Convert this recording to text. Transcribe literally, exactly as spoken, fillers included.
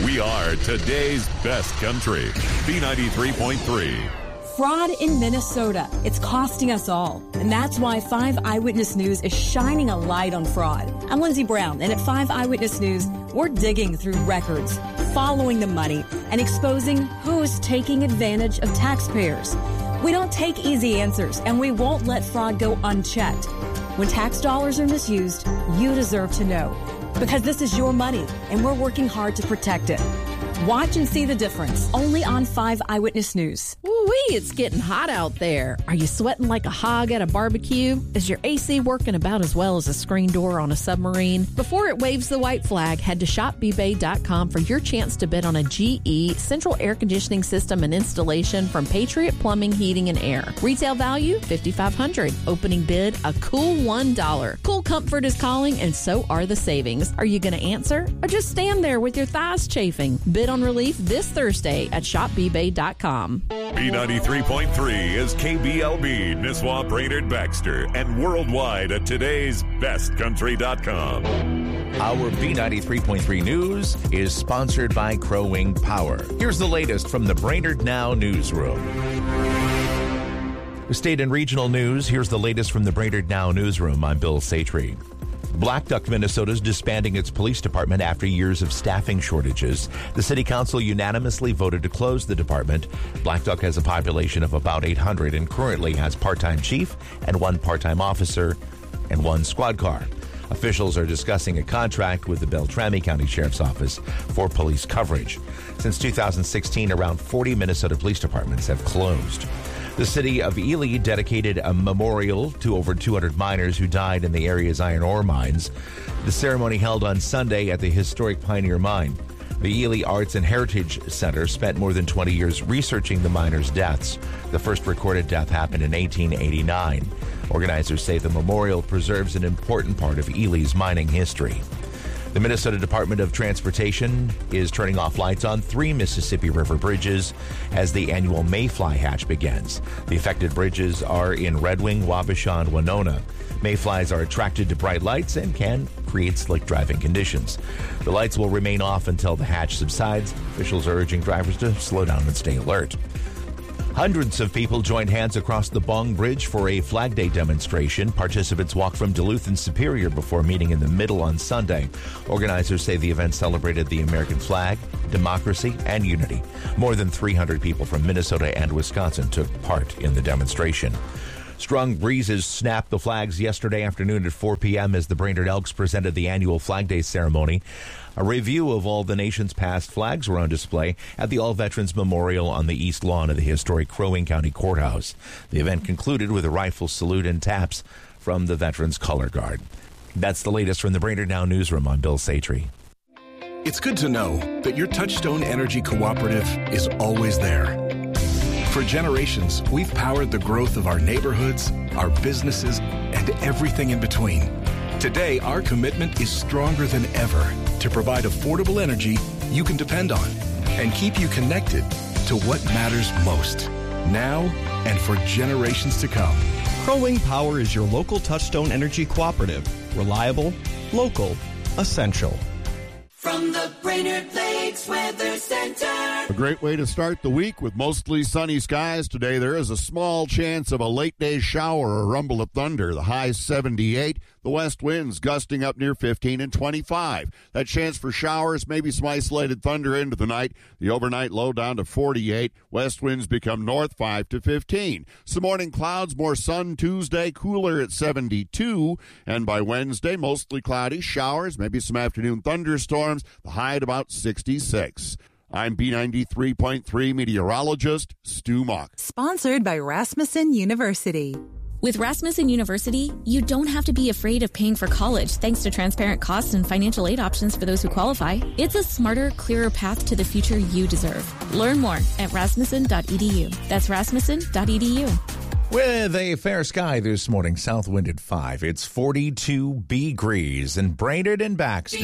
We are today's best country. B ninety-three point three. Fraud in Minnesota. It's costing us all. And that's why five Eyewitness News is shining a light on fraud. I'm Lindsay Brown, and at five Eyewitness News, we're digging through records, following the money, and exposing who's taking advantage of taxpayers. We don't take easy answers, and we won't let fraud go unchecked. When tax dollars are misused, you deserve to know. Because this is your money, and we're working hard to protect it. Watch and see the difference, only on five Eyewitness News. Woo-wee, it's getting hot out there. Are you sweating like a hog at a barbecue? Is your A C working about as well as a screen door on a submarine? Before it waves the white flag, head to shop b bay dot com for your chance to bid on a G E central air conditioning system and installation from Patriot Plumbing, Heating, and Air. Retail value, five thousand five hundred dollars. Opening bid, a cool one dollar. Cool comfort is calling, and so are the savings. Are you going to answer or just stand there with your thighs chafing? Bid on relief this Thursday at shop b bay dot com. B ninety-three point three is K B L B, Nisswa, Brainerd, Baxter, and worldwide at today's best country dot com. Our B ninety-three point three News is sponsored by Crow Wing Power. Here's the latest from the Brainerd Now newsroom. State and regional news, here's the latest from the Brainerd Now newsroom. I'm Bill Satry. Black Duck, Minnesota is disbanding its police department after years of staffing shortages. The city council unanimously voted to close the department. Black Duck has a population of about eight hundred and currently has part-time chief and one part-time officer and one squad car. Officials are discussing a contract with the Beltrami County Sheriff's Office for police coverage. Since two thousand sixteen, around forty Minnesota police departments have closed. The city of Ely dedicated a memorial to over two hundred miners who died in the area's iron ore mines. The ceremony held on Sunday at the historic Pioneer Mine. The Ely Arts and Heritage Center spent more than twenty years researching the miners' deaths. The first recorded death happened in eighteen eighty-nine. Organizers say the memorial preserves an important part of Ely's mining history. The Minnesota Department of Transportation is turning off lights on three Mississippi River bridges as the annual Mayfly Hatch begins. The affected bridges are in Red Wing, Wabasha, and Winona. Mayflies are attracted to bright lights and can create slick driving conditions. The lights will remain off until the hatch subsides. Officials are urging drivers to slow down and stay alert. Hundreds of people joined hands across the Bong Bridge for a Flag Day demonstration. Participants walked from Duluth and Superior before meeting in the middle on Sunday. Organizers say the event celebrated the American flag, democracy, and unity. More than three hundred people from Minnesota and Wisconsin took part in the demonstration. Strong breezes snapped the flags yesterday afternoon at four p.m. as the Brainerd Elks presented the annual Flag Day ceremony. A review of all the nation's past flags were on display at the All Veterans Memorial on the east lawn of the historic Crow Wing County Courthouse. The event concluded with a rifle salute and taps from the Veterans Color Guard. That's the latest from the Brainerd Now newsroom. I'm Bill Satry. It's good to know that your Touchstone Energy Cooperative is always there. For generations, we've powered the growth of our neighborhoods, our businesses, and everything in between. Today, our commitment is stronger than ever to provide affordable energy you can depend on and keep you connected to what matters most, now and for generations to come. Crow Wing Power is your local Touchstone Energy Cooperative. Reliable, local, essential. From the Brainerd Lakes Weather Center. A great way to start the week with mostly sunny skies today. There is a small chance of a late day shower or rumble of thunder. The high seventy-eight. The west winds gusting up near fifteen and twenty-five. That chance for showers, maybe some isolated thunder into the night. The overnight low down to forty-eight. West winds become north five to fifteen. Some morning clouds, more sun Tuesday, cooler at seventy-two. And by Wednesday, mostly cloudy, showers, maybe some afternoon thunderstorms. The high at about sixty-six. I'm B ninety-three point three meteorologist Stu Mock. Sponsored by Rasmussen University. With Rasmussen University, you don't have to be afraid of paying for college thanks to transparent costs and financial aid options for those who qualify. It's a smarter, clearer path to the future you deserve. Learn more at rasmussen dot e d u. That's rasmussen dot e d u. With a fair sky this morning, south wind at five. It's forty-two degrees in Brainerd and Baxter.